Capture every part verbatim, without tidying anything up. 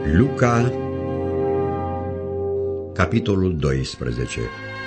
Luca, capitolul doisprezece.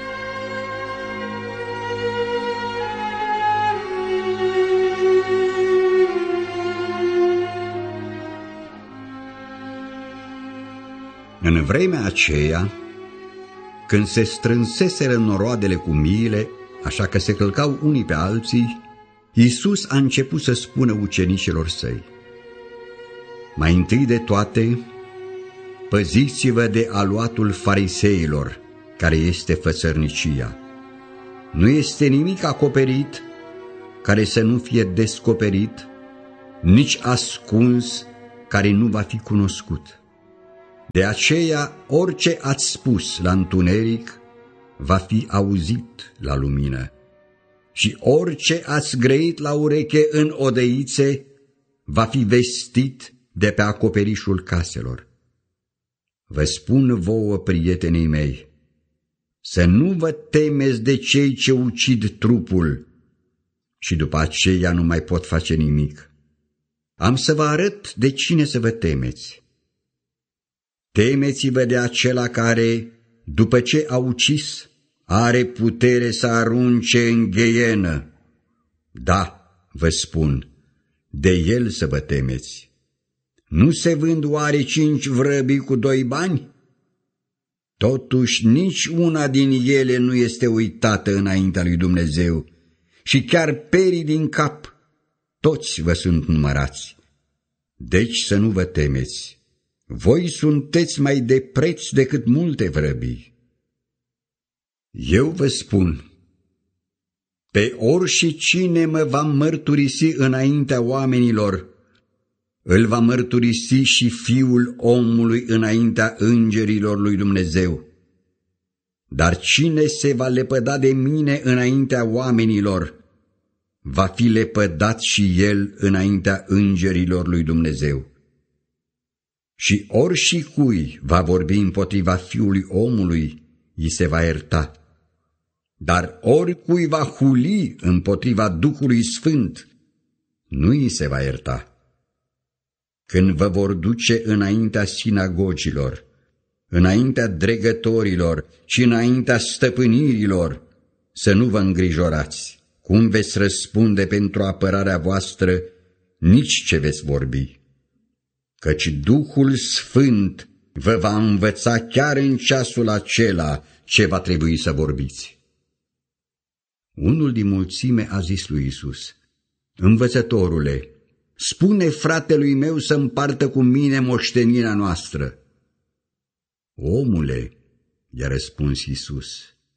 În vremea aceea, când se strânseseră noroadele cu miile, așa că se călcau unii pe alții, Iisus a început să spună ucenicilor săi: mai întâi de toate, păziți-vă de aluatul fariseilor, care este fățărnicia. Nu este nimic acoperit care să nu fie descoperit, nici ascuns care nu va fi cunoscut. De aceea, orice ați spus la întuneric va fi auzit la lumină, și orice ați grăit la ureche în odăițe va fi vestit de pe acoperișul caselor. Vă spun vouă, prietenii mei, să nu vă temeți de cei ce ucid trupul și după aceea nu mai pot face nimic. Am să vă arăt de cine să vă temeți. Temeți-vă de acela care, după ce a ucis, are putere să arunce în gheienă. Da, vă spun, de el să vă temeți. Nu se vând oare cinci vrăbii cu doi bani? Totuși nici una din ele nu este uitată înaintea lui Dumnezeu, și chiar perii din cap, toți vă sunt numărați. Deci să nu vă temeți, voi sunteți mai de preț decât multe vrăbii. Eu vă spun, pe oricine mă va mărturisi înaintea oamenilor, îl va mărturisi și Fiul omului înaintea îngerilor lui Dumnezeu. Dar cine se va lepăda de mine înaintea oamenilor, va fi lepădat și el înaintea îngerilor lui Dumnezeu. Și oricui va vorbi împotriva Fiului omului, îi se va ierta. Dar oricui va huli împotriva Duhului Sfânt, nu îi se va ierta. Când vă vor duce înaintea sinagogilor, înaintea dregătorilor și înaintea stăpânirilor, să nu vă îngrijorați cum veți răspunde pentru apărarea voastră, nici ce veți vorbi. Căci Duhul Sfânt vă va învăța chiar în ceasul acela ce va trebui să vorbiți. Unul din mulțime a zis lui Iisus: Învățătorule, spune fratelui meu să împartă cu mine moștenirea noastră. Omule, i-a răspuns Iisus,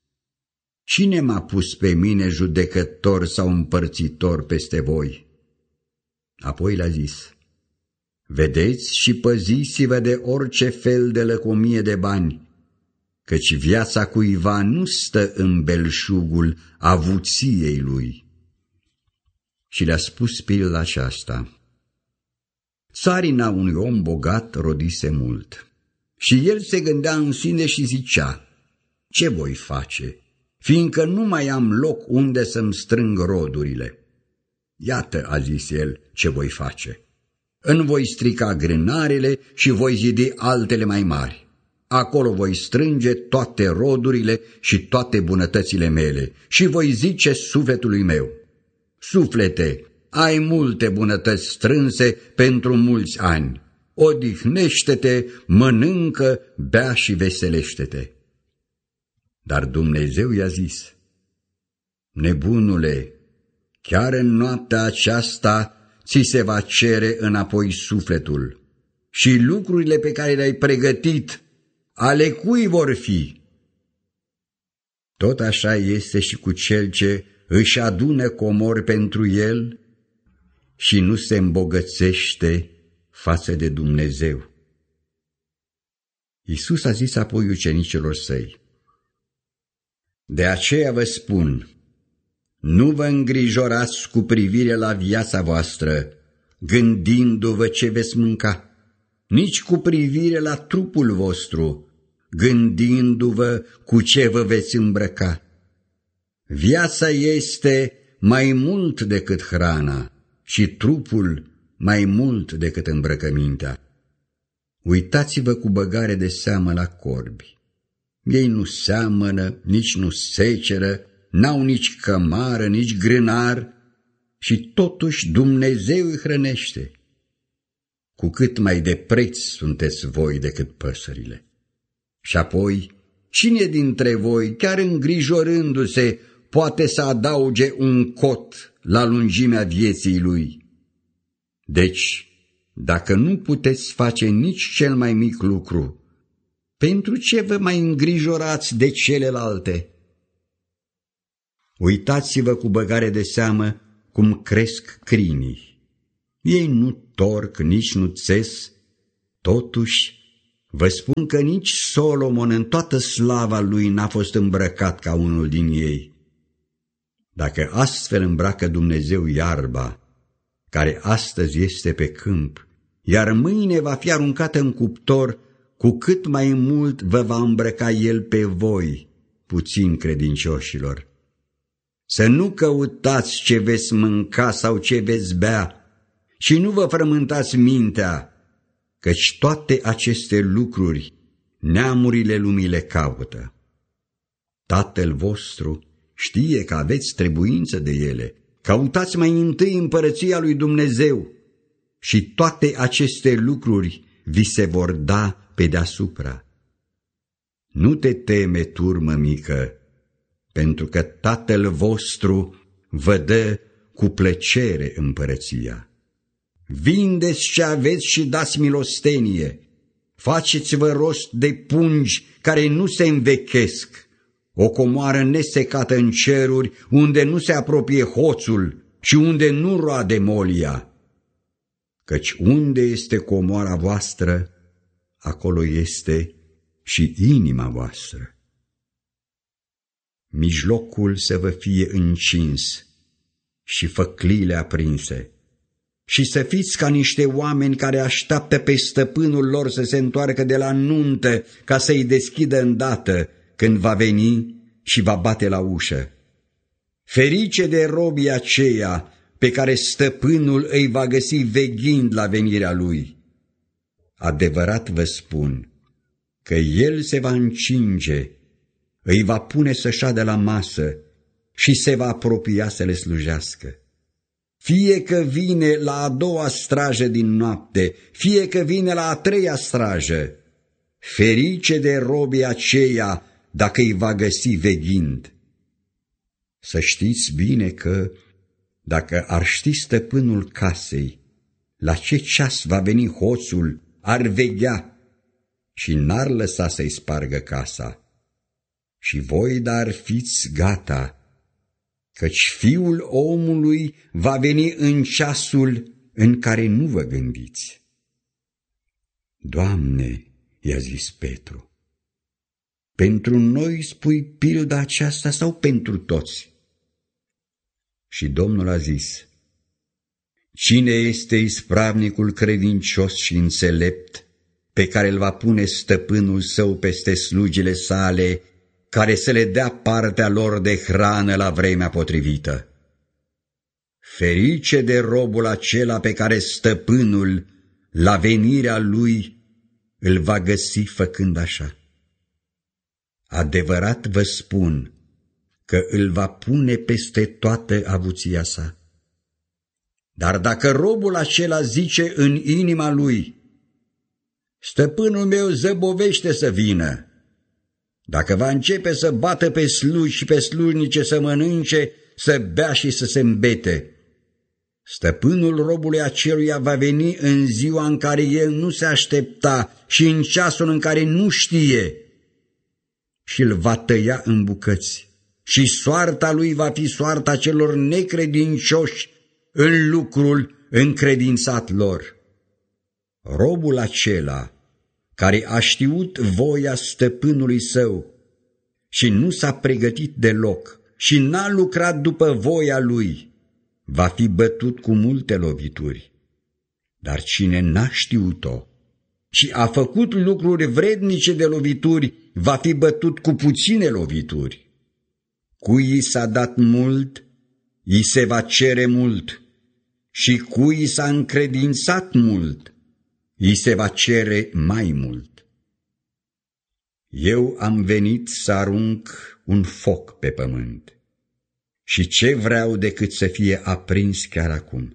cine m-a pus pe mine judecător sau împărțitor peste voi? Apoi le-a zis: vedeți și păziți-vă de orice fel de lăcomie de bani, căci viața cuiva nu stă în belșugul avuției lui. Și le-a spus pilda aceasta: țarina unui om bogat rodise mult, și el se gândea în sine și zicea: ce voi face, fiindcă nu mai am loc unde să-mi strâng rodurile? Iată, a zis el, ce voi face. Îmi voi strica grânarele și voi zidi altele mai mari. Acolo voi strânge toate rodurile și toate bunătățile mele și voi zice sufletului meu: suflete, ai multe bunătăți strânse pentru mulți ani. Odihnește-te, mănâncă, bea și veselește-te. Dar Dumnezeu i-a zis: nebunule, chiar în noaptea aceasta ți se va cere înapoi sufletul. Și lucrurile pe care le-ai pregătit, ale cui vor fi? Tot așa este și cu cel ce își adună comori pentru el și nu se îmbogățește față de Dumnezeu. Iisus a zis apoi ucenicilor săi: de aceea vă spun, nu vă îngrijorați cu privire la viața voastră, gândindu-vă ce veți mânca, nici cu privire la trupul vostru, gândindu-vă cu ce vă veți îmbrăca. Viața este mai mult decât hrana și trupul mai mult decât îmbrăcămintea. Uitați-vă cu băgare de seamă la corbi. Ei nu seamănă, nici nu seceră, n-au nici cămară, nici grânar, și totuși Dumnezeu îi hrănește. Cu cât mai de preț sunteți voi decât păsările. Și apoi, cine dintre voi, chiar îngrijorându-se, poate să adauge un cot la lungimea vieții lui? Deci, dacă nu puteți face nici cel mai mic lucru, pentru ce vă mai îngrijorați de celelalte? Uitați-vă cu băgare de seamă cum cresc crinii. Ei nu torc, nici nu țes, totuși vă spun că nici Solomon în toată slava lui n-a fost îmbrăcat ca unul din ei. Dacă astfel îmbracă Dumnezeu iarba, care astăzi este pe câmp, iar mâine va fi aruncată în cuptor, cu cât mai mult vă va îmbrăca El pe voi, puțin credincioșilor. Să nu căutați ce veți mânca sau ce veți bea și nu vă frământați mintea, căci toate aceste lucruri neamurile lumii le caută. Tatăl vostru știe că aveți trebuință de ele. Căutați mai întâi împărăția lui Dumnezeu și toate aceste lucruri vi se vor da pe deasupra. Nu te teme, turmă mică, pentru că Tatăl vostru vă dă cu plăcere împărăția. Vindeți ce aveți și dați milostenie. Faceți-vă rost de pungi care nu se învechesc, o comoară nesecată în ceruri, unde nu se apropie hoțul și unde nu roade molia. Căci unde este comoara voastră, acolo este și inima voastră. Mijlocul să vă fie încins și făclile aprinse, și să fiți ca niște oameni care așteaptă pe stăpânul lor să se întoarcă de la nuntă ca să-i deschidă îndată când va veni și va bate la ușă. Ferice de robii aceia pe care stăpânul îi va găsi veghind la venirea lui. Adevărat vă spun că el se va încinge, îi va pune să șadă la masă și se va apropia să le slujească. Fie că vine la a doua strajă din noapte, fie că vine la a treia strajă, ferice de robii aceia dacă îi va găsi veghind. Să știți bine că, dacă ar ști stăpânul casei la ce ceas va veni hoțul, ar veghea și n-ar lăsa să-i spargă casa. Și voi, dar fiți gata, căci Fiul omului va veni în ceasul în care nu vă gândiți. Doamne, i-a zis Petru, pentru noi spui pilda aceasta sau pentru toți? Și Domnul a zis, cine este ispravnicul credincios și înțelept pe care îl va pune stăpânul său peste slugile sale, care să le dea partea lor de hrană la vremea potrivită? Ferice de robul acela pe care stăpânul, la venirea lui, îl va găsi făcând așa. Adevărat vă spun că îl va pune peste toată avuția sa. Dar dacă robul acela zice în inima lui, stăpânul meu zăbovește să vină, dacă va începe să bată pe sluji și pe slujnice să mănânce, să bea și să se îmbete, stăpânul robului aceluia va veni în ziua în care el nu se aștepta și în ceasul în care nu știe și îl va tăia în bucăți. Și soarta lui va fi soarta celor necredincioși în lucrul încredințat lor. Robul acela, care a știut voia stăpânului său și nu s-a pregătit deloc și n-a lucrat după voia lui, va fi bătut cu multe lovituri. Dar cine n-a știut-o și a făcut lucruri vrednice de lovituri, va fi bătut cu puține lovituri. Cui i s-a dat mult, i se va cere mult, și cui i s-a încredințat mult, îi se va cere mai mult. Eu am venit să arunc un foc pe pământ și ce vreau decât să fie aprins chiar acum.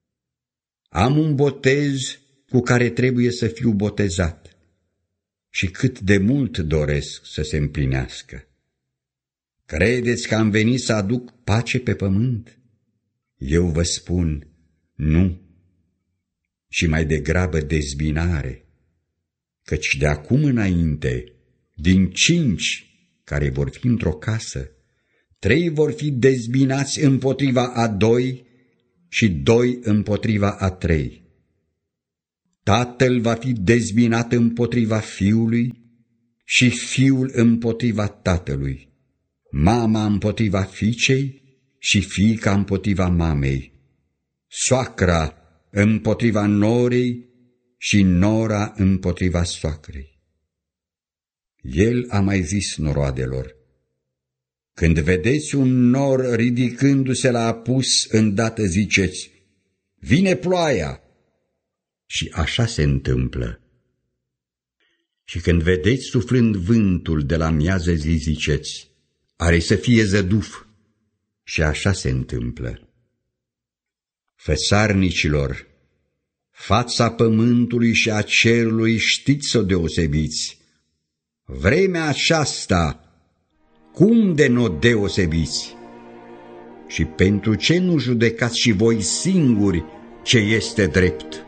Am un botez cu care trebuie să fiu botezat și cât de mult doresc să se împlinească. Credeți că am venit să aduc pace pe pământ? Eu vă spun, nu, și mai degrabă dezbinare, căci de acum înainte, din cinci care vor fi într-o casă, trei vor fi dezbinați împotriva a doi și doi împotriva a trei. Tatăl va fi dezbinat împotriva fiului și fiul împotriva tatălui, mama împotriva fiicei și fiica împotriva mamei, soacra împotriva norei și nora împotriva soacrei. El a mai zis noroadelor, când vedeți un nor ridicându-se la apus, îndată ziceți, vine ploaia! Și așa se întâmplă. Și când vedeți suflând vântul de la miază zi, ziceți, are să fie zăduf! Și așa se întâmplă. Fățarnicilor, fața pământului și a cerului știți să o deosebiți. Vremea aceasta, cum de n-o deosebiți? Și pentru ce nu judecați și voi singuri ce este drept?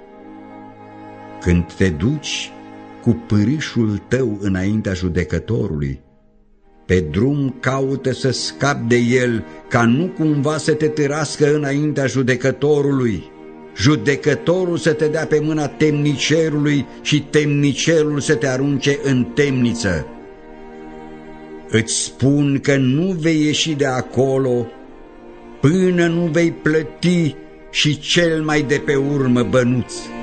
Când te duci cu pârâșul tău înaintea judecătorului, pe drum caută să scapi de el, ca nu cumva să te târască înaintea judecătorului, judecătorul să te dea pe mâna temnicerului și temnicerul să te arunce în temniță. Îți spun că nu vei ieși de acolo până nu vei plăti și cel mai de pe urmă bănuț.